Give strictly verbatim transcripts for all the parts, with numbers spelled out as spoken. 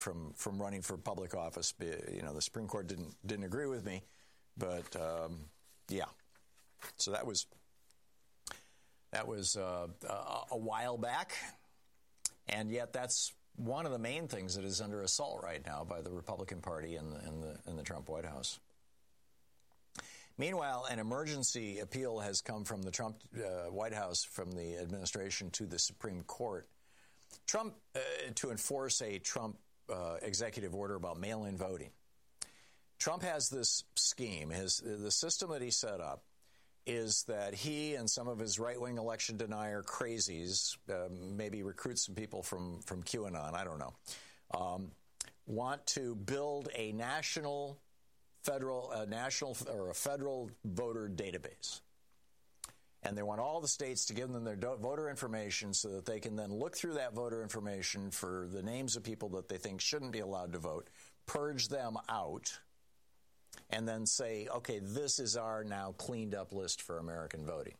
from from running for public office. You know, the Supreme Court didn't didn't agree with me, but um, yeah. So that was that was uh, a, a while back, and yet that's one of the main things that is under assault right now by the Republican Party and the and the, and the Trump White House. Meanwhile, an emergency appeal has come from the Trump uh, White House, from the administration to the Supreme Court. Trump, uh, to enforce a Trump uh, executive order about mail-in voting. Trump has this scheme. His, the system that he set up is that he and some of his right-wing election denier crazies, uh, maybe recruit some people from, from QAnon, I don't know, um, want to build a national federal, a national or a federal voter database. And they want all the states to give them their do- voter information so that they can then look through that voter information for the names of people that they think shouldn't be allowed to vote, purge them out, and then say, okay, this is our now cleaned up list for American voting.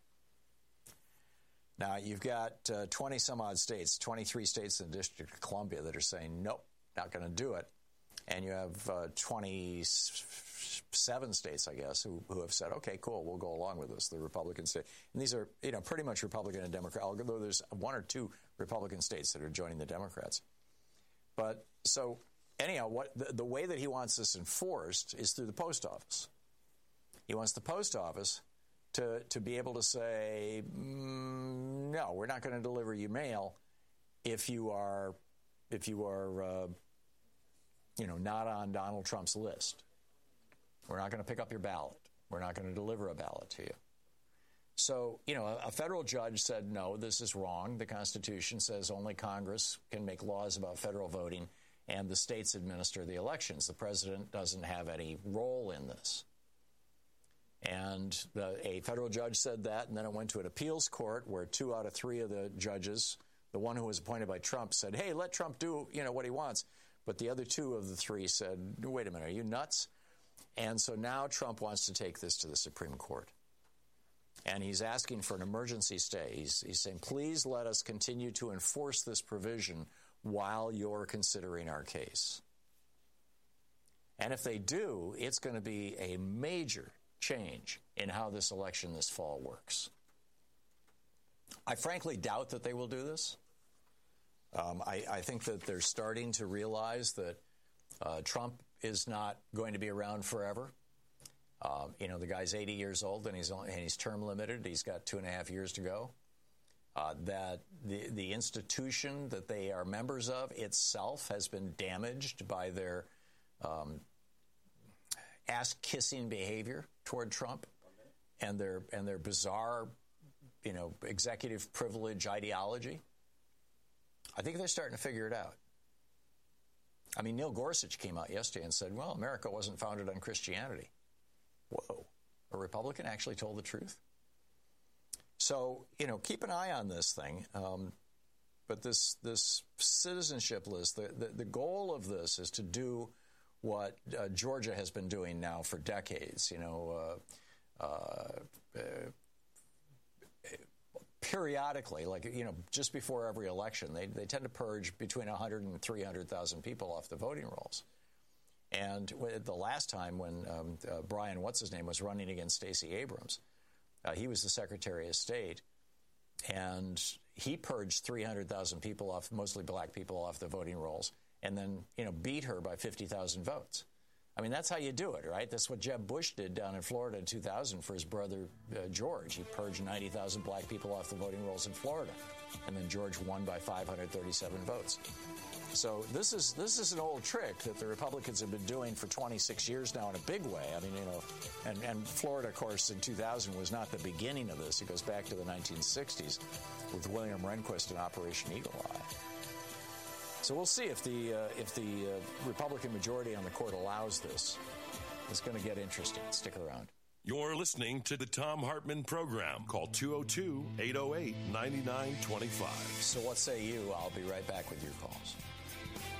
Now, you've got uh, twenty some odd states, twenty-three states in the District of Columbia that are saying, nope, not going to do it. And you have uh, twenty-seven states, I guess, who, who have said, okay, cool, we'll go along with this, the Republican state. And these are, you know, pretty much Republican and Democrat, although there's one or two Republican states that are joining the Democrats. But so anyhow, what the, the way that he wants this enforced is through the post office. He wants the post office to, to be able to say, mm, no, we're not going to deliver you mail if you are, if you are, uh, you know, not on Donald Trump's list. We're not going to pick up your ballot. We're not going to deliver a ballot to you. So, you know, a, a federal judge said, no, this is wrong. The Constitution says only Congress can make laws about federal voting, and the states administer the elections. The president doesn't have any role in this. And the, a federal judge said that, and then it went to an appeals court where two out of three of the judges, the one who was appointed by Trump, said, hey, let Trump do, you know, what he wants. But the other two of the three said, wait a minute, are you nuts? And so now Trump wants to take this to the Supreme Court. And he's asking for an emergency stay. He's, he's saying, please let us continue to enforce this provision while you're considering our case. And if they do, it's going to be a major change in how this election this fall works. I frankly doubt that they will do this. Um, I, I think that they're starting to realize that uh, Trump is not going to be around forever. Um, you know, the guy's eighty years old and he's only, and he's term limited. He's got two and a half years to go. Uh, that the the institution that they are members of itself has been damaged by their um, ass-kissing behavior toward Trump and their and their bizarre, you know, executive privilege ideology. I think they're starting to figure it out. I mean, Neil Gorsuch came out yesterday and said, well, America wasn't founded on Christianity. Whoa. A Republican actually told the truth? So, you know, keep an eye on this thing. Um, but this this citizenship list, the, the, the goal of this is to do what uh, Georgia has been doing now for decades, you know, uh, uh, uh, periodically, like, you know, just before every election, they, they tend to purge between one hundred and three hundred thousand people off the voting rolls. And the last time when um, uh, Brian, what's his name, was running against Stacey Abrams, uh, he was the Secretary of State, and he purged three hundred thousand people off, mostly black people, off the voting rolls, and then, you know, beat her by fifty thousand votes. I mean, that's how you do it, right? That's what Jeb Bush did down in Florida in two thousand for his brother, uh, George. He purged ninety thousand black people off the voting rolls in Florida. And then George won by five hundred thirty-seven votes. So this is this is an old trick that the Republicans have been doing for twenty-six years now in a big way. I mean, you know, and, and Florida, of course, in two thousand was not the beginning of this. It goes back to the nineteen sixties with William Rehnquist and Operation Eagle Eye. So we'll see if the uh, if the uh, Republican majority on the court allows this. It's going to get interesting. Stick around. You're listening to the Thom Hartmann Program. Call two oh two, eight oh eight, nine nine two five. So what say you? I'll be right back with your calls.